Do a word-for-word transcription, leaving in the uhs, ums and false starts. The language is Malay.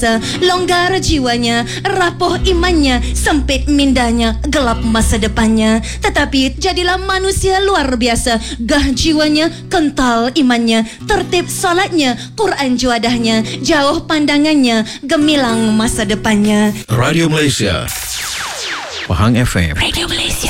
Longgar jiwanya, rapuh imannya, sempit mindanya, gelap masa depannya. Tetapi jadilah manusia luar biasa, gah jiwanya, kental imannya, tertib solatnya, Quran juadahnya, jauh pandangannya, gemilang masa depannya. Radio Malaysia, Pahang F M. Radio Malaysia.